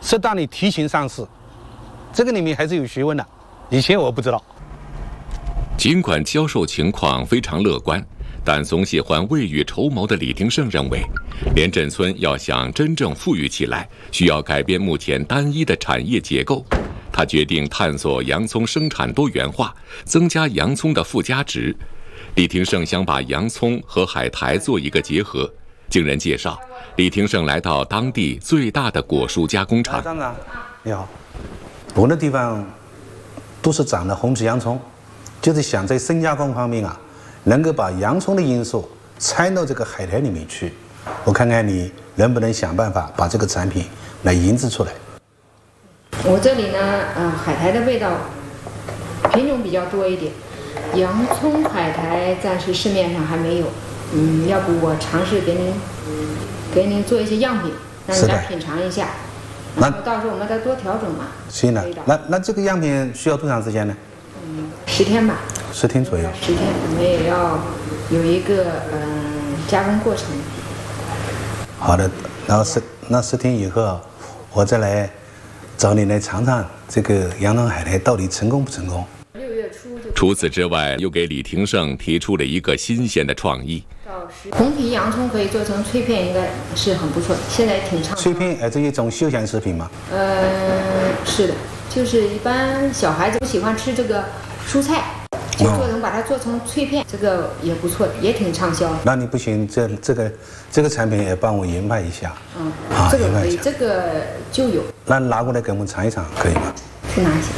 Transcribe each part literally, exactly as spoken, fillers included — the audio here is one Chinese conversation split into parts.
适当的提前上市，这个里面还是有学问的，以前我不知道。 尽管销售情况非常乐观，但总喜欢未雨绸缪的李廷胜认为，连镇村要想真正富裕起来，需要改变目前单一的产业结构。他决定探索洋葱生产多元化，增加洋葱的附加值。李廷胜想把洋葱和海苔做一个结合。经人介绍，李廷胜来到当地最大的果蔬加工厂。 站长，你好，我那地方都是长的红皮洋葱，就是想在深加工方面啊，能够把洋葱的因素掺到这个海苔里面去。我看看你能不能想办法把这个产品来研制出来。 我这里呢，呃，海苔的味道品种比较多一点，洋葱海苔暂时市面上还没有。嗯，要不我尝试给您给您做一些样品，让你来品尝一下。那到时候我们再多调整嘛。 行的。那那这个样品需要多长时间呢？ 嗯，十天吧。 十天左右。 十天，我们也要有一个嗯、呃、加工过程。 好的，然后十那十天以后，我再来找你来尝尝这个洋葱海苔到底成功不成功。 除此之外，又给李廷胜提出了一个新鲜的创意。 红皮洋葱可以做成脆片，应该是很不错的，现在挺畅销。 脆片呃，这一种休闲食品吗？ 呃，是的，就是一般小孩子不喜欢吃这个蔬菜，就做成把它做成脆片，这个也不错，也挺畅销。 那你不行，这这个这个产品也帮我研发一下。 嗯， 啊， 这个可以，这个就有。 那拿过来给我们尝一尝，可以吗？ 去拿一下。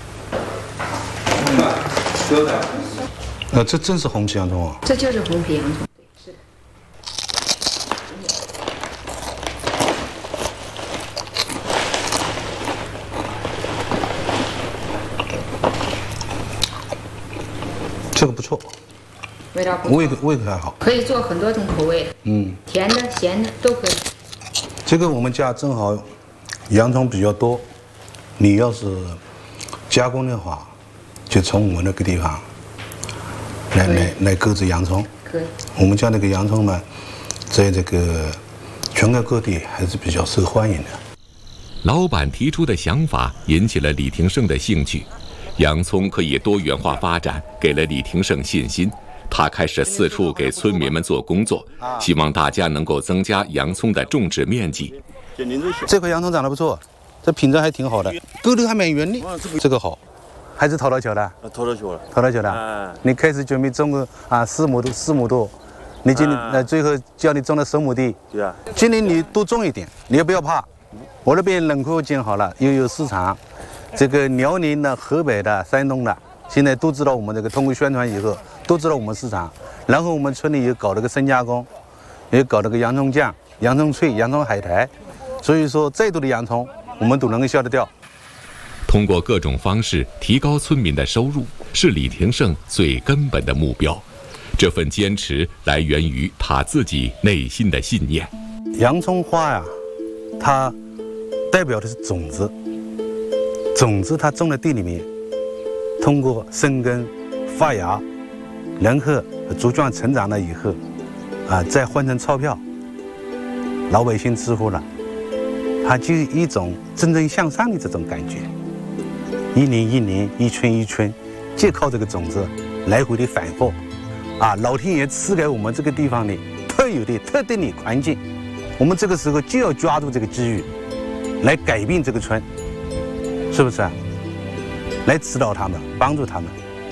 有的。呃，这真是红皮洋葱啊！ 这就是红皮洋葱，是的。 这个不错， 味道不错， 胃口胃口还好， 可以做很多种口味的，嗯，甜的、咸的都可以。 这个我们家正好洋葱比较多，你要是加工的话，就从我们那个地方来来来购置洋葱。 可以。 我们家那个洋葱呢，在这个全国各地还是比较受欢迎的。 老板提出的想法引起了李廷胜的兴趣，洋葱可以多元化发展，给了李廷胜信心。他开始四处给村民们做工作，希望大家能够增加洋葱的种植面积。 这块洋葱长得不错，这品质还挺好的，沟头还蛮圆的，这个好。还是淘到球的？ 淘到球了， 淘到球的。哎，你开始准备种个啊四亩多，四亩多，你今年呃最后叫你种了十亩地。 对啊。 今年你多种一点，你也不要怕。我那边人口建好了，又有市场，这个辽宁的、河北的、山东的，现在都知道我们这个。通过宣传以后，都知道我们市场。然后我们村里也搞了个深加工，也搞了个洋葱酱、洋葱脆、洋葱海苔。所以说，再多的洋葱，我们都能够销得掉。 通过各种方式提高村民的收入，是李廷胜最根本的目标。这份坚持来源于他自己内心的信念。 洋葱花呀，它代表的是种子，种子它种在地里面，通过生根、发芽，然后茁壮成长了以后，啊，再换成钞票，老百姓致富了，它就一种蒸蒸向上的这种感觉。一年一年，一春一春，就靠这个种子来回的反复，啊，老天爷赐给我们这个地方的特有的特定的环境，我们这个时候就要抓住这个机遇，来改变这个村，是不是啊？来指导他们，帮助他们，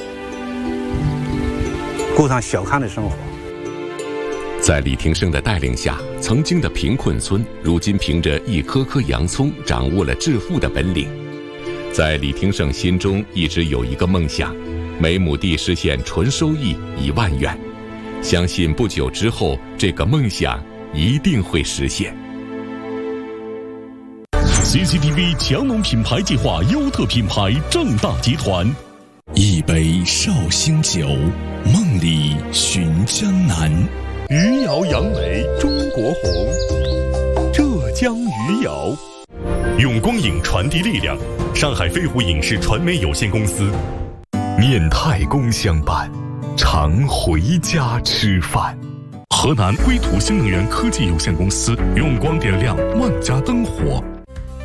过上小康的生活。 在李廷胜的带领下，曾经的贫困村，如今凭着一颗颗洋葱，掌握了致富的本领。在李廷胜心中一直有一个梦想，每亩地实现纯收益一万元。相信不久之后，这个梦想一定会实现。 C C T V 强农品牌计划优特品牌正大集团，一杯绍兴酒，梦里寻江南。 余姚杨梅中国红，浙江余姚。 用光影传递力量，上海飞虎影视传媒有限公司。面太公相伴，常回家吃饭。河南归途新能源科技有限公司，用光点亮万家灯火。